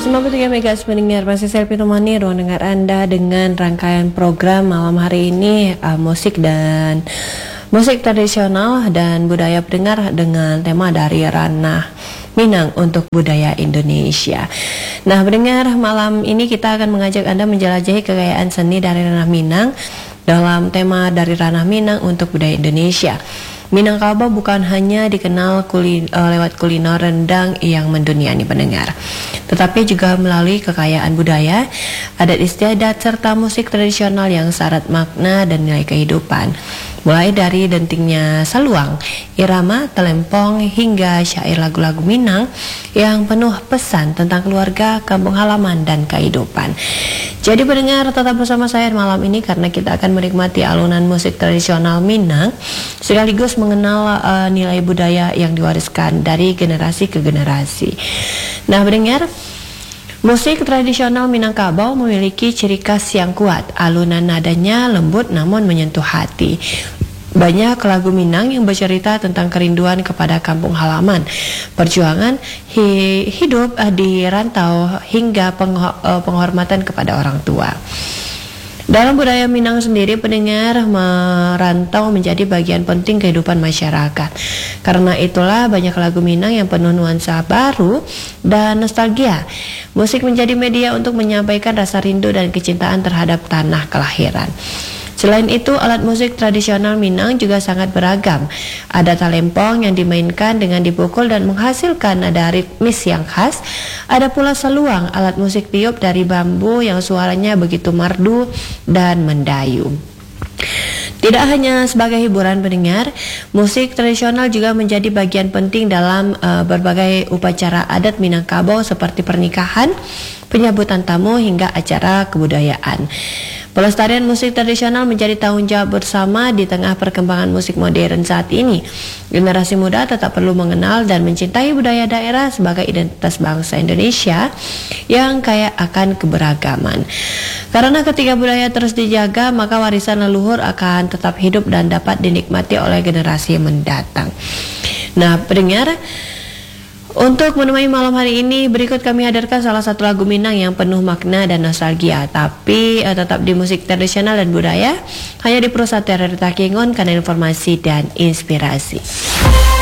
93 MHz pendengar, masih saya temani ruang dengar Anda dengan rangkaian program malam hari ini musik tradisional dan budaya pendengar dengan tema dari ranah Minang untuk budaya Indonesia. Nah, pendengar, malam ini kita akan mengajak Anda menjelajahi kekayaan seni dari ranah Minang dalam tema dari ranah Minang untuk budaya Indonesia. Minangkabau bukan hanya dikenal lewat kuliner rendang yang mendunia nih pendengar, tetapi juga melalui kekayaan budaya, adat istiadat, serta musik tradisional yang syarat makna dan nilai kehidupan. Mulai dari dentingnya saluang, irama, telempong, hingga syair lagu-lagu Minang yang penuh pesan tentang keluarga, kampung halaman, dan kehidupan. Jadi pendengar, tetap bersama saya malam ini karena kita akan menikmati alunan musik tradisional Minang sekaligus mengenal nilai budaya yang diwariskan dari generasi ke generasi. Nah pendengar, musik tradisional Minangkabau memiliki ciri khas yang kuat. Alunan nadanya lembut namun menyentuh hati. Banyak lagu Minang yang bercerita tentang kerinduan kepada kampung halaman, perjuangan hidup di rantau, hingga penghormatan kepada orang tua. Dalam budaya Minang sendiri, pendengar, merantau menjadi bagian penting kehidupan masyarakat. Karena itulah banyak lagu Minang yang penuh nuansa baru dan nostalgia. Musik menjadi media untuk menyampaikan rasa rindu dan kecintaan terhadap tanah kelahiran. Selain itu, alat musik tradisional Minang juga sangat beragam. Ada talempong yang dimainkan dengan dipukul dan menghasilkan nada ritmis yang khas. Ada pula saluang, alat musik tiup dari bambu yang suaranya begitu merdu dan mendayu. Tidak hanya sebagai hiburan pendengar, musik tradisional juga menjadi bagian penting dalam berbagai upacara adat Minangkabau seperti pernikahan, penyambutan tamu, hingga acara kebudayaan. Pelestarian musik tradisional menjadi tanggung jawab bersama di tengah perkembangan musik modern saat ini. Generasi muda tetap perlu mengenal dan mencintai budaya daerah sebagai identitas bangsa Indonesia yang kaya akan keberagaman. Karena ketika budaya terus dijaga, maka warisan leluhur akan tetap hidup dan dapat dinikmati oleh generasi mendatang. Nah, pendengar, untuk menemani malam hari ini, berikut kami hadirkan salah satu lagu Minang yang penuh makna dan nostalgia, tapi tetap di musik tradisional dan budaya, hanya di Pusat Teror Takengon karena informasi dan inspirasi.